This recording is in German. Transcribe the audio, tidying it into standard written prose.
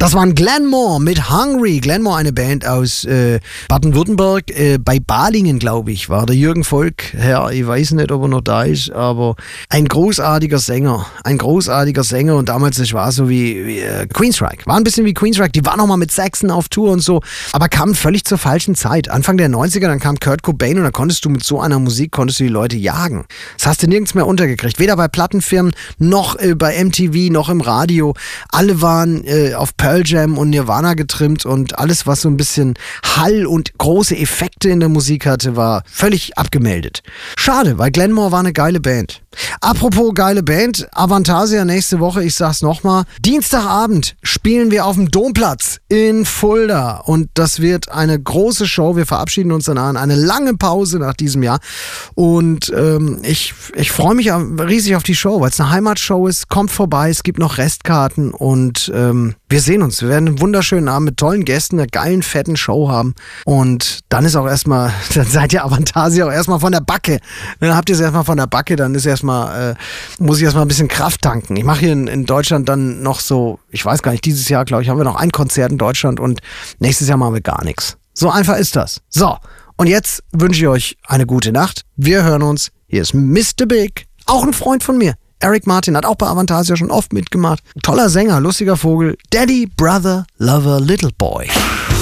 Das waren Glenmore mit Hungry. Glenmore, eine Band aus Baden-Württemberg. Bei Balingen, glaube ich, war der Jürgen Volk Herr. Ich weiß nicht, ob er noch da ist, aber ein großartiger Sänger. Ein großartiger Sänger. Und damals, das war so wie Queensryche. War ein bisschen wie Queensryche. Die waren noch mal mit Saxon auf Tour und so, aber kamen völlig zur falschen Zeit. Anfang der 90er, dann kam Kurt Cobain und dann konntest du mit so einer Musik, die Leute jagen. Das hast du nirgends mehr untergekriegt. Weder bei Plattenfirmen, noch bei MTV, noch im Radio. Alle waren auf Pearl Jam und Nirvana getrimmt und alles, was so ein bisschen Hall und große Effekte in der Musik hatte, war völlig abgemeldet. Schade, weil Glenmore war eine geile Band. Apropos geile Band, Avantasia nächste Woche, ich sag's nochmal, Dienstagabend spielen wir auf dem Domplatz in Fulda und das wird eine große Show. Wir verabschieden uns dann an eine lange Pause nach diesem Jahr und ich freue mich riesig auf die Show, weil es eine Heimatshow ist. Kommt vorbei, es gibt noch Restkarten und wir sehen uns. Wir werden einen wunderschönen Abend mit tollen Gästen, einer geilen, fetten Show haben und dann ist auch erstmal, dann seid ihr Avantasia auch erstmal von der Backe. Dann habt ihr es erstmal von der Backe, dann ist muss ich erstmal ein bisschen Kraft tanken. Ich mache hier in Deutschland dann noch so, ich weiß gar nicht, dieses Jahr, glaube ich, haben wir noch ein Konzert in Deutschland und nächstes Jahr machen wir gar nichts. So einfach ist das. So, und jetzt wünsche ich euch eine gute Nacht. Wir hören uns. Hier ist Mr. Big, auch ein Freund von mir. Eric Martin hat auch bei Avantasia schon oft mitgemacht. Toller Sänger, lustiger Vogel. Daddy, Brother, Lover, Little Boy.